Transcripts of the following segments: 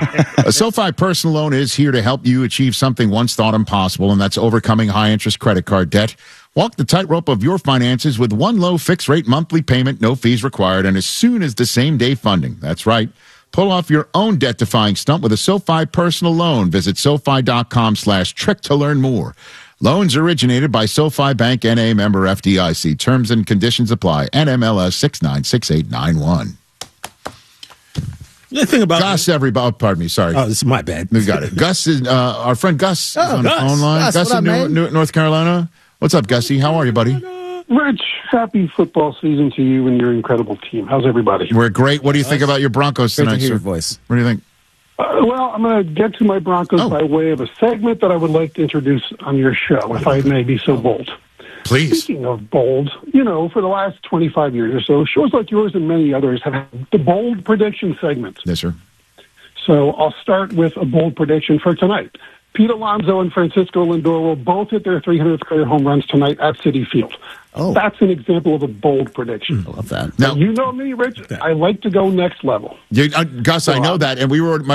A SoFi personal loan is here to help you achieve something once thought impossible, and that's overcoming high-interest credit card debt. Walk the tightrope of your finances with one low fixed-rate monthly payment, no fees required, and as soon as the same-day funding. That's right. Pull off your own debt-defying stunt with a SoFi personal loan. Visit SoFi.com/trick to learn more. Loans originated by SoFi Bank N.A. member FDIC. Terms and conditions apply. NMLS 696891. The thing about Gus, everybody. Oh, pardon me. Sorry. Oh, this is my bad. We got it. Gus is our friend Gus is on the phone line. Gus what in up, North Carolina. What's up, Gussie? How are you, buddy? Rich, happy football season to you and your incredible team. How's everybody? We're great. What do you think about your Broncos Great tonight, to hear sir? your voice. What do you think? Well, I'm going to get to my Broncos by way of a segment that I would like to introduce on your show, if I may be so bold. Please. Speaking of bold, for the last 25 years or so, shows like yours and many others have had the bold prediction segment. Yes, sir. So I'll start with a bold prediction for tonight. Pete Alonso and Francisco Lindor will both hit their 300th career home runs tonight at Citi Field. Oh. That's an example of a bold prediction. I love that. Now, You know me, Rich. I like to go next level. Gus, I know that, and we were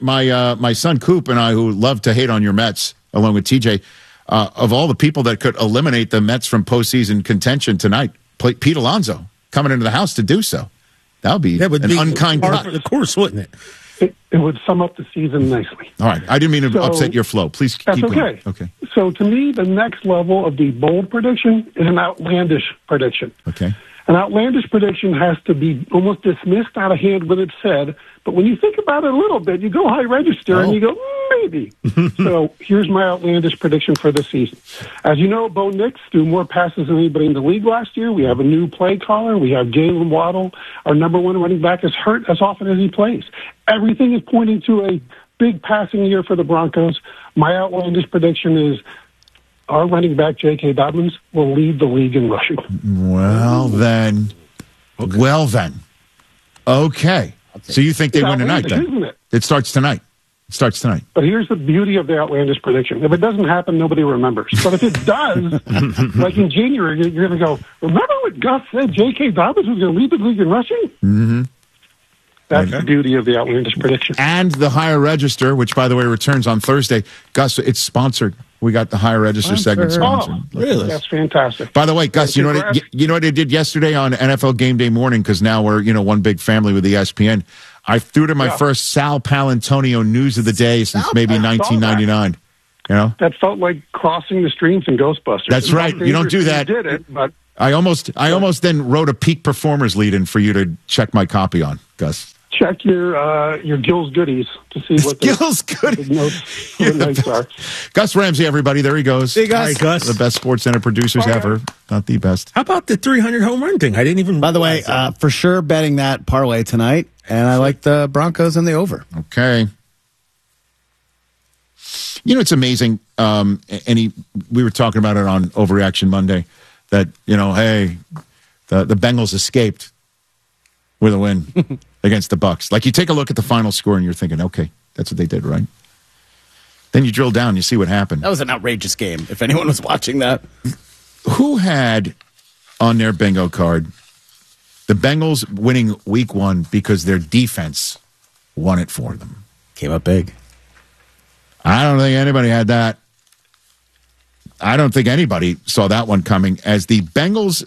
my son Coop and I, who love to hate on your Mets, along with TJ. Of all the people that could eliminate the Mets from postseason contention tonight, Pete Alonso coming into the house to do so. That would be an unkind cut. Of course, wouldn't it? It would sum up the season nicely. All right. I didn't mean to upset your flow. Please keep That's okay. going. Okay. So to me, the next level of the bold prediction is an outlandish prediction. Okay. An outlandish prediction has to be almost dismissed out of hand when it's said, but when you think about it a little bit, you go high register and you go, maybe. So here's my outlandish prediction for this season. As you know, Bo Nix threw more passes than anybody in the league last year. We have a new play caller. We have Jalen Waddle. Our number one running back is hurt as often as he plays. Everything is pointing to a big passing year for the Broncos. My outlandish prediction is our running back, J.K. Dobbins, will lead the league in rushing. Well, then. Okay. Well, then. Okay. So you think they win tonight, then? Isn't it? It starts tonight. It starts tonight. But here's the beauty of the outlandish prediction. If it doesn't happen, nobody remembers. But if it does, like in January, you're going to go, remember what Gus said? J.K. Dobbins was going to lead the league in rushing? Mm-hmm. That's the beauty of the outlandish prediction. And the higher register, which, by the way, returns on Thursday. Gus, it's sponsored. We got the higher register segment sponsored. Oh, really? That's fantastic. By the way, Gus, you know what I did yesterday on NFL Game Day morning, because now we're one big family with ESPN. I threw to my first Sal Palantonio news of the day since maybe 1999. That felt like crossing the streams in Ghostbusters. That's right. You don't do that. You did it, but I almost then wrote a peak performers lead in for you to check my copy on, Gus. Check your Gil's goodies to see what the Gil's goodies notes are. Gus Ramsey, everybody. There he goes. Hey, Gus. Hi, Gus. The best Sports Center producers ever. Not the best. How about the 300 home run thing? I didn't even. By the way, for sure betting that parlay tonight, and I like the Broncos and the over. Okay. It's amazing. We were talking about it on Overreaction Monday that, hey, the Bengals escaped with a win against the Bucs. Like, you take a look at the final score and you're thinking, okay, that's what they did, right? Then you drill down, you see what happened. That was an outrageous game, if anyone was watching that. Who had on their bingo card the Bengals winning week 1 because their defense won it for them? Came up big. I don't think anybody had that. I don't think anybody saw that one coming as the Bengals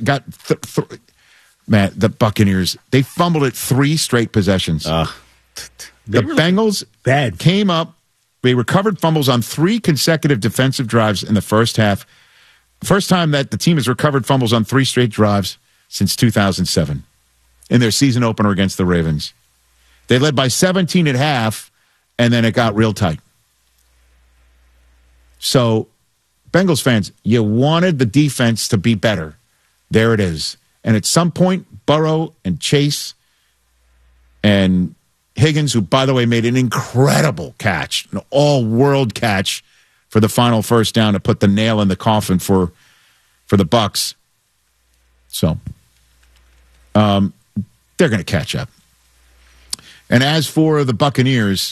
the Buccaneers, they fumbled it 3 straight possessions. The Bengals came up. They recovered fumbles on 3 consecutive defensive drives in the first half. First time that the team has recovered fumbles on 3 straight drives since 2007 in their season opener against the Ravens. They led by 17 at half, and then it got real tight. So, Bengals fans, you wanted the defense to be better. There it is. And at some point, Burrow and Chase and Higgins, who, by the way, made an incredible catch, an all-world catch for the final first down to put the nail in the coffin for the Bucs. So, they're going to catch up. And as for the Buccaneers,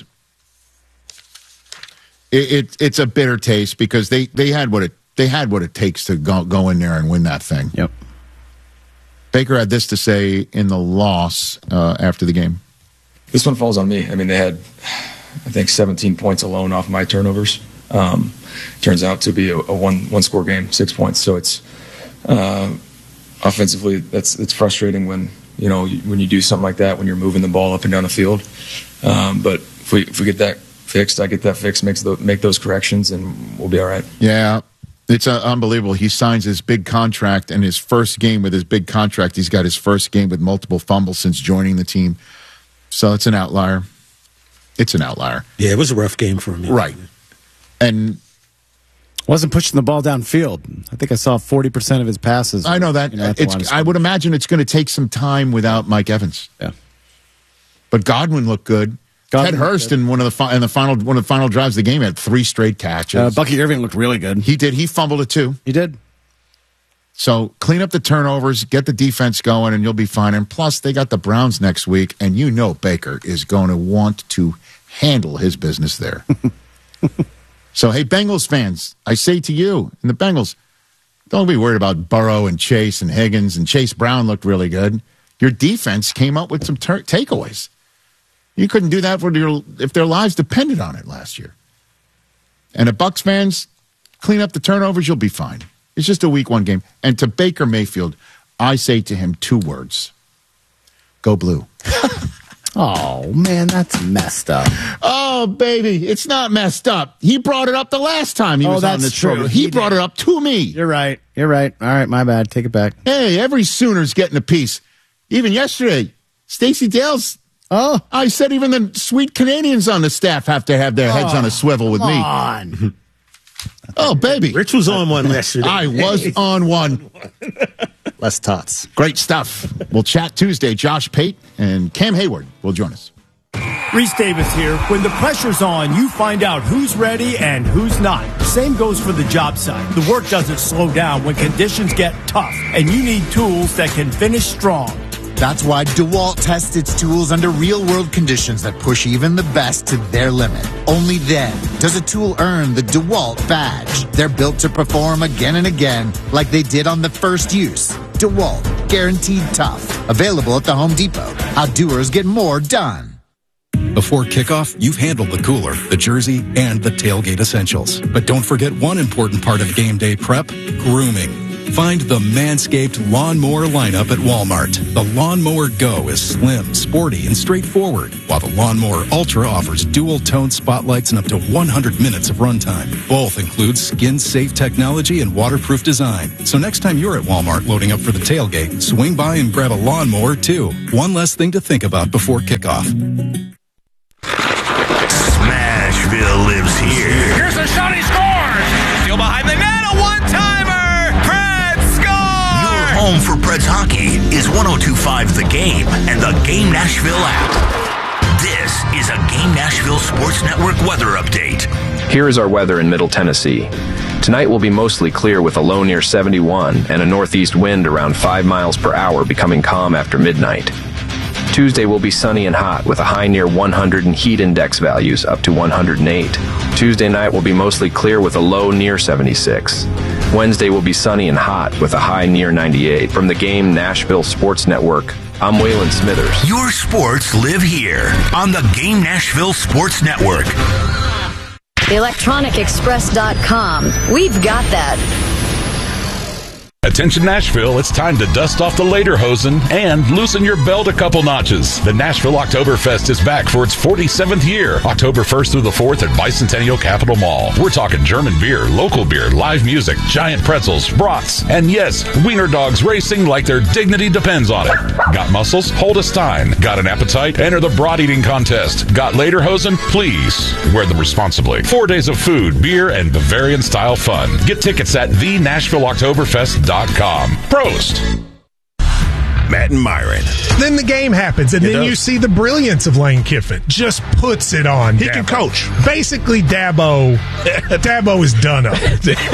it's a bitter taste because they had what it takes to go in there and win that thing. Yep. Baker had this to say in the loss after the game. This one falls on me. I mean, they had I think 17 points alone off my turnovers. Turns out to be a one-score game, 6 points. So it's offensively, it's frustrating when you do something like that, when you're moving the ball up and down the field. But if we get that fixed, I get that fixed, make those corrections, and we'll be all right. Yeah, it's unbelievable. He signs his big contract, and his first game with his big contract, he's got his first game with multiple fumbles since joining the team. So it's an outlier. It's an outlier. Yeah, it was a rough game for him. Right. And wasn't pushing the ball downfield. I think I saw 40% of his passes. I know that. I would imagine it's going to take some time without Mike Evans. Yeah. But Godwin looked good. Ted Hurst in one of the final drives of the game had 3 straight catches. Bucky Irving looked really good. He did. He fumbled it too. He did. So clean up the turnovers, get the defense going, and you'll be fine. And plus, they got the Browns next week, and Baker is going to want to handle his business there. So, hey, Bengals fans, I say to you and the Bengals, don't be worried about Burrow and Chase and Higgins, and Chase Brown looked really good. Your defense came up with some takeaways. You couldn't do that if their lives depended on it last year. And the Bucs fans, clean up the turnovers, you'll be fine. It's just a week 1 game. And to Baker Mayfield, I say to him 2 words. Go blue. Oh, man, that's messed up. Oh, baby, it's not messed up. He brought it up the last time he was on this program. He brought it up to me. You're right. All right, my bad. Take it back. Hey, every Sooner's getting a piece. Even yesterday, Stacey Dale's. Oh, I said even the sweet Canadians on the staff have to have their heads on a swivel with me. On. Oh, baby. Rich was on one yesterday. I was on one. Less tots. Great stuff. We'll chat Tuesday. Josh Pate and Cam Hayward will join us. Reese Davis here. When the pressure's on, you find out who's ready and who's not. Same goes for the job site. The work doesn't slow down when conditions get tough, and you need tools that can finish strong. That's why DeWalt tests its tools under real-world conditions that push even the best to their limit. Only then does a tool earn the DeWalt badge. They're built to perform again and again like they did on the first use. DeWalt, guaranteed tough. Available at the Home Depot. How doers get more done. Before kickoff, you've handled the cooler, the jersey, and the tailgate essentials. But don't forget one important part of game day prep, grooming. Find the Manscaped Lawnmower lineup at Walmart. The Lawnmower Go is slim, sporty, and straightforward, while the Lawnmower Ultra offers dual-tone spotlights and up to 100 minutes of runtime. Both include skin-safe technology and waterproof design. So next time you're at Walmart loading up for the tailgate, swing by and grab a lawnmower, too. One less thing to think about before kickoff. Smashville lives here. Here's a shot, he scores! Still behind the net, a one-timer! Home for Preds hockey is 102.5 The Game and the Game Nashville app. This is a Game Nashville Sports Network weather update. Here is our weather in Middle Tennessee. Tonight will be mostly clear with a low near 71 and a northeast wind around 5 miles per hour, becoming calm after midnight. Tuesday will be sunny and hot with a high near 100 and heat index values up to 108. Tuesday night will be mostly clear with a low near 76. Wednesday will be sunny and hot with a high near 98. From the Game Nashville Sports Network, I'm Waylon Smithers. Your sports live here on the Game Nashville Sports Network. ElectronicExpress.com. We've got that. Attention Nashville, it's time to dust off the lederhosen and loosen your belt a couple notches. The Nashville Oktoberfest is back for its 47th year, October 1st through the 4th at Bicentennial Capitol Mall. We're talking German beer, local beer, live music, giant pretzels, brats, and yes, wiener dogs racing like their dignity depends on it. Got muscles? Hold a stein. Got an appetite? Enter the brat eating contest. Got lederhosen? Please wear them responsibly. 4 days of food, beer, and Bavarian style fun. Get tickets at thenashvilleoktoberfest.com. Prost. Matt and Myron. Then the game happens, and then you see the brilliance of Lane Kiffin. Just puts it on. He can coach. Basically, Dabo is done up.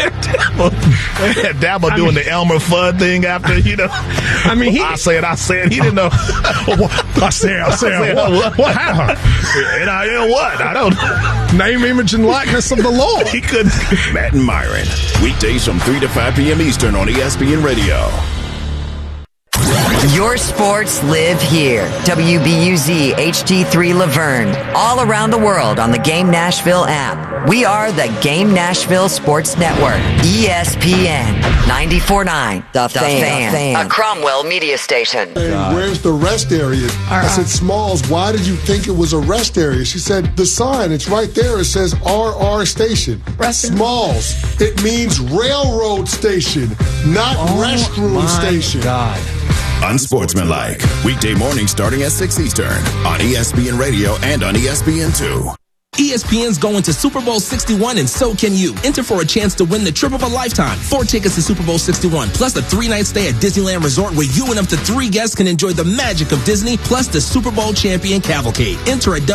Dabo doing the Elmer Fudd thing after, I mean, I said. He didn't know. I said. What happened? NIL what? I don't know. Name, image, and likeness of the Lord. He couldn't. Matt and Myron. Weekdays from 3 to 5 p.m. Eastern on ESPN Radio. Your sports live here. WBUZ HD3 Laverne. All around the world on the Game Nashville app. We are the Game Nashville Sports Network. ESPN 94.9. The Fan. A Cromwell media station. Where's the rest area? I said, Smalls, why did you think it was a rest area? She said, the sign, it's right there. It says RR Station. Smalls, it means railroad station, not restroom station. God. Unsportsmanlike. Weekday mornings starting at 6 Eastern on ESPN Radio and on ESPN2. ESPN's going to Super Bowl 61 and so can you. Enter for a chance to win the trip of a lifetime. 4 tickets to Super Bowl 61 plus a 3-night stay at Disneyland Resort where you and up to 3 guests can enjoy the magic of Disney plus the Super Bowl champion cavalcade. Enter at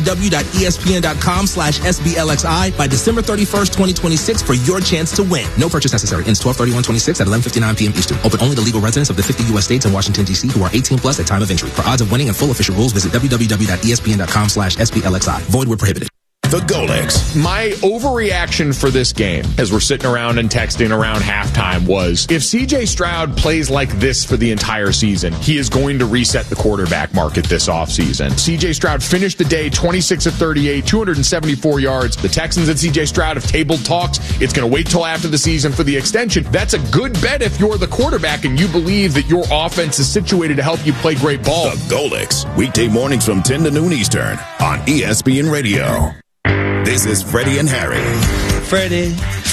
www.espn.com/SBLXI by December 31st, 2026 for your chance to win. No purchase necessary. Ends 12/31/26 at 11:59 p.m. Eastern. Open only to legal residents of the 50 U.S. states and Washington, D.C. who are 18 plus at time of entry. For odds of winning and full official rules, visit www.espn.com/SBLXI. Void where prohibited. The Golex. My overreaction for this game, as we're sitting around and texting around halftime, was if C.J. Stroud plays like this for the entire season, he is going to reset the quarterback market this offseason. C.J. Stroud finished the day 26 of 38, 274 yards. The Texans and C.J. Stroud have tabled talks. It's going to wait till after the season for the extension. That's a good bet if you're the quarterback and you believe that your offense is situated to help you play great ball. The Golex. Weekday mornings from 10 to noon Eastern on ESPN Radio. This is Freddie and Harry. Freddie.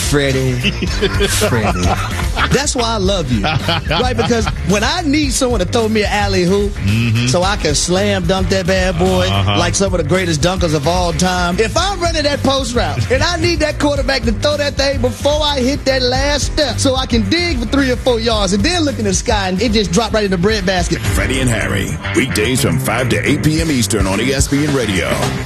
That's why I love you. Right? Because when I need someone to throw me an alley-oop so I can slam dunk that bad boy like some of the greatest dunkers of all time, if I'm running that post route and I need that quarterback to throw that thing before I hit that last step so I can dig for 3 or 4 yards and then look in the sky and it just drop right in the breadbasket. Freddie and Harry. Weekdays from 5 to 8 p.m. Eastern on ESPN Radio